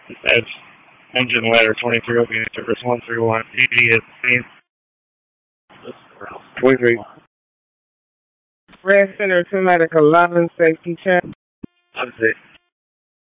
That's engine ladder 23 opening service 131. PD is the same. 23. Red Center, automatic 11, safety check. That's it.